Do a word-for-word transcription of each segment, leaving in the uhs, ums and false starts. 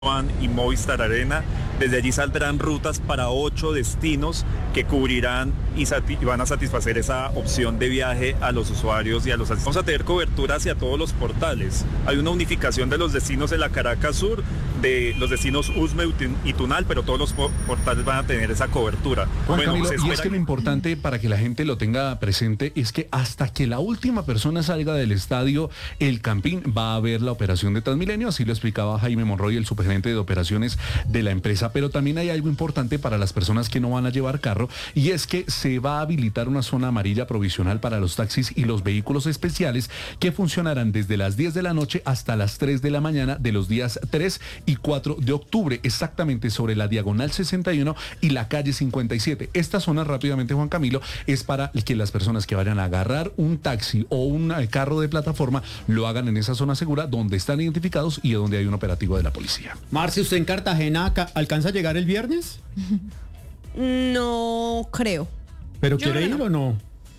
y Movistar Arena. Desde allí saldrán rutas para ocho destinos que cubrirán y, sati- y van a satisfacer esa opción de viaje a los usuarios y a los asistentes. Vamos a tener cobertura hacia todos los portales. Hay una unificación de los destinos de la Caracas Sur, de los destinos Usme y Tunal, pero todos los po- portales van a tener esa cobertura. Juan Bueno, Camilo, se y es espera que lo importante para que la gente lo tenga presente es que hasta que la última persona salga del estadio El Campín va a haber la operación de Transmilenio, así lo explicaba Jaime Monroy, el subgerente de operaciones de la empresa. Pero también hay algo importante para las personas que no van a llevar carro, y es que se va a habilitar una zona amarilla provisional para los taxis y los vehículos especiales que funcionarán desde las diez de la noche hasta las tres de la mañana de los días tres y cuatro de octubre, exactamente sobre la diagonal sesenta y uno y la calle cincuenta y siete. Esta zona, rápidamente, Juan Camilo, es para que las personas que vayan a agarrar un taxi o un eh, carro de plataforma lo hagan en esa zona segura donde están identificados y donde hay un operativo de la policía. Marce, ¿usted en Cartagena ca- alcanza a llegar el viernes? No creo. ¿Pero Yo quiere creo ir que o no?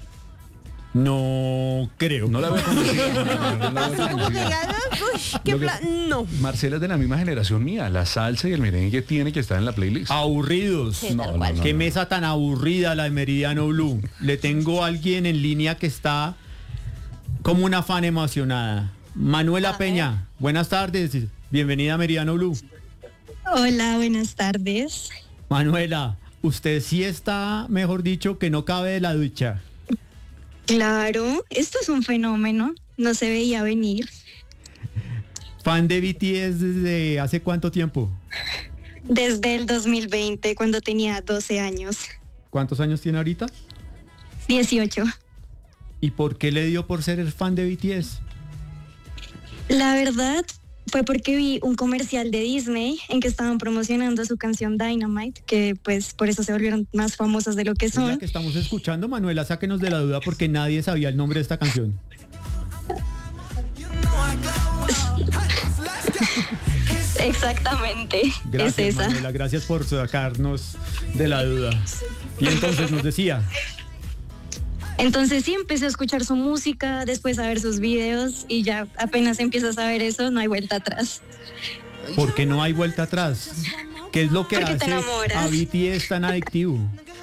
No creo. No la veo convencida. No, no la veo Así como que convencida. diga, "Uy, qué Lo que- pla-". No. Marcela es de la misma generación mía. La salsa y el merengue tiene que estar en la playlist. Aburridos. Sí, No, tal no, cual. no. Qué mesa tan aburrida la de Meridiano Blue. Le tengo a alguien en línea que está como una fan emocionada. Manuela A ver. Peña, buenas tardes. Bienvenida a Meridiano Blue. Hola, buenas tardes. Manuela, usted sí está, mejor dicho, que no cabe de la ducha. Claro, esto es un fenómeno, no se veía venir. ¿Fan de B T S desde hace cuánto tiempo? Desde el dos mil veinte, cuando tenía doce años. ¿Cuántos años tiene ahorita? dieciocho. ¿Y por qué le dio por ser el fan de B T S? La verdad fue porque vi un comercial de Disney en que estaban promocionando su canción Dynamite, que pues por eso se volvieron más famosas de lo que Es la son. que estamos escuchando, Manuela, sáquenos de la duda porque nadie sabía el nombre de esta canción. Exactamente, Gracias, es esa. Manuela, gracias por sacarnos de la duda. Y entonces nos decía, Entonces sí, empecé a escuchar su música, después a ver sus videos y ya apenas empiezas a ver eso, no hay vuelta atrás. ¿por qué no hay vuelta atrás? ¿Qué es lo que Porque te hace enamoras. a B T S tan adictivo?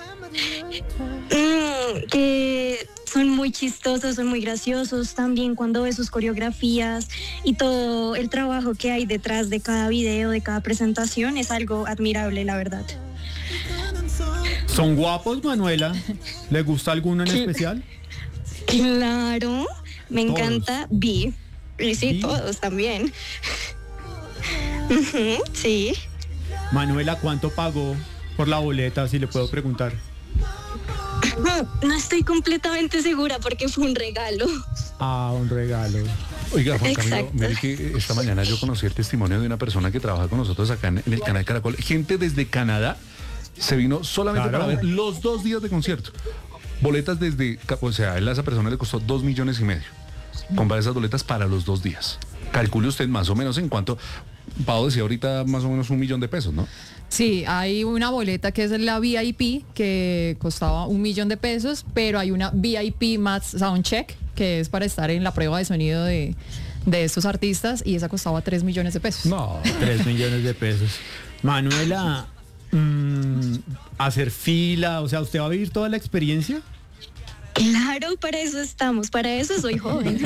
Mm, que son muy chistosos, son muy graciosos también cuando ves sus coreografías y todo el trabajo que hay detrás de cada video, de cada presentación, es algo admirable, la verdad. ¿Son guapos, Manuela? ¿Le gusta alguno en Sí. especial? Claro, me Todos. encanta Vi. Y sí, Vi. todos también. Ujú, sí. Manuela, ¿cuánto pagó por la boleta, si le puedo preguntar? No estoy completamente segura porque fue un regalo. Ah, un regalo. Oiga, Juan Camilo, Exacto. mire que esta mañana yo conocí el testimonio de una persona que trabaja con nosotros acá en, en el canal Caracol. Gente desde Canadá se vino solamente Claro. para ver los dos días de concierto. Boletas desde, ca- o sea, a él a esa persona le costó dos millones y medio comprar esas boletas para los dos días. Calcule usted más o menos en cuánto, Pau decía ahorita más o menos un millón de pesos, ¿no? Sí, hay una boleta que es la V I P que costaba un millón de pesos, pero hay una V I P más Soundcheck que es para estar en la prueba de sonido de, de estos artistas y esa costaba tres millones de pesos. No. Tres millones de pesos. Manuela, mm, hacer fila, o sea, ¿usted va a vivir toda la experiencia? Claro, para eso estamos, para eso soy joven.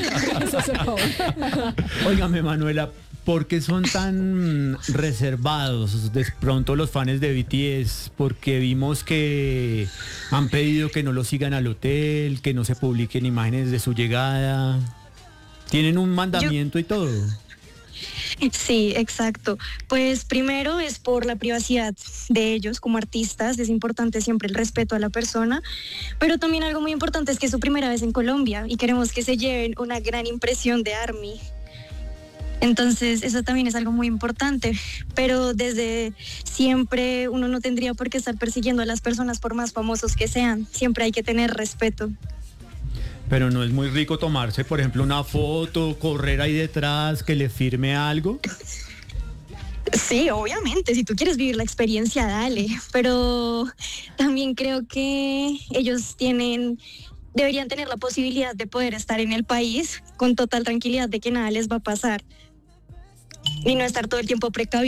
Óigame, Manuela, ¿por qué son tan reservados de pronto los fans de B T S? Porque vimos que han pedido que no lo sigan al hotel, que no se publiquen imágenes de su llegada. Tienen un mandamiento y todo. Sí, exacto. Pues primero es por la privacidad de ellos como artistas, es importante siempre el respeto a la persona, pero también algo muy importante es que es su primera vez en Colombia y queremos que se lleven una gran impresión de ARMY. Entonces, eso también es algo muy importante, pero desde siempre uno no tendría por qué estar persiguiendo a las personas por más famosos que sean, siempre hay que tener respeto. Pero no es muy rico tomarse, por ejemplo, una foto, correr ahí detrás, que le firme algo. Sí, obviamente, si tú quieres vivir la experiencia, dale, pero también creo que ellos tienen, deberían tener la posibilidad de poder estar en el país con total tranquilidad de que nada les va a pasar. y no estar todo el tiempo precavido.